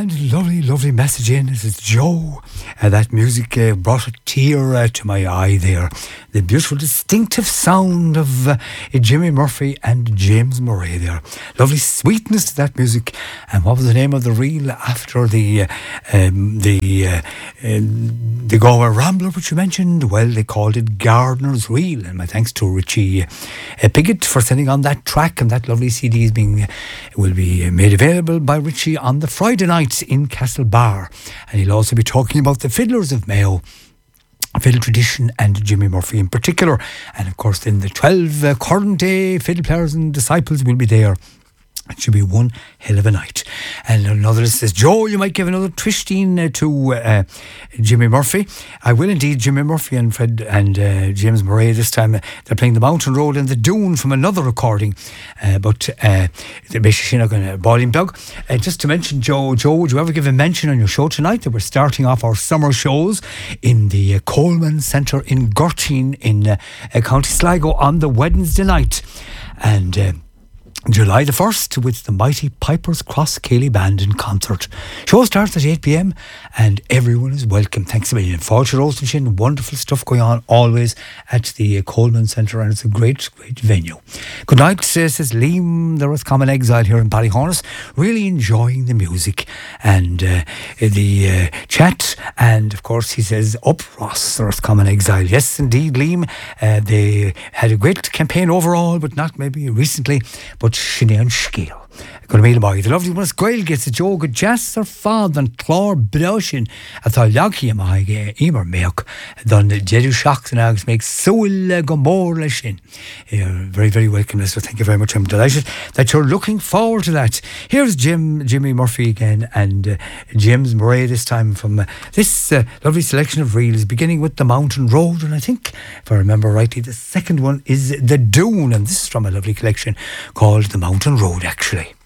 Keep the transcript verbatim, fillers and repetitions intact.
And lovely, lovely message in. This is Joe. Uh, that music uh, brought a tear uh, to my eye there. The beautiful, distinctive sound of uh, Jimmy Murphy and James Murray there. Lovely sweetness to that music. And what was the name of the reel after the uh, um, the uh, um, the Galway Rambler, which you mentioned? Well, they called it Gardener's Reel. And my thanks to Richie uh, Piggott for sending on that track. And that lovely C D is being uh, will be made available by Richie on the Friday night in Castlebar. And he'll also be talking about the Fiddlers of Mayo, fiddle tradition, and Jimmy Murphy in particular. And of course then the twelve uh, current day fiddle players and disciples will be there. It should be one hell of a night. And another says, Joe, you might give another twisting uh, to uh, Jimmy Murphy. I will indeed. Jimmy Murphy and Fred and uh, James Murray this time, uh, they're playing the Mountain Road and the Dune from another recording. Uh, but uh, they're basically not going to boiling plug. Uh, just to mention, Joe, Joe, would you ever give a mention on your show tonight that we're starting off our summer shows in the uh, Coleman Centre in Gurteen in uh, uh, County Sligo on the Wednesday night. And Uh, July the first with the mighty Pipers Cross Cayley Band in concert. Show starts at eight p.m. and everyone is welcome. Thanks a million. Fáilte Rosenshine, wonderful stuff going on always at the uh, Coleman Centre, and it's a great, great venue. Good night, uh, says Liam, the Roscommon Exile here in Ballyhonus. Really enjoying the music and uh, the uh, chat, and of course he says up Ross, the Roscommon Exile. Yes, indeed, Liam. Uh, they had a great campaign overall, but not maybe recently, but Sinead and Scale. Go to boy. The lovely one is Gael gets a Joe good jazz or fad and Clor Brushin at all Yaki my Emer milk done the Jedu shocks and eggs make so go more leshin. You're very, very welcome, listener. Thank you very much. I'm delighted that you're looking forward to that. Here's Jim Jimmy Murphy again and uh, James Murray this time from uh, this uh, lovely selection of reels, beginning with the Mountain Road, and I think if I remember rightly the second one is the Dune, and this is from a lovely collection called the Mountain Road actually.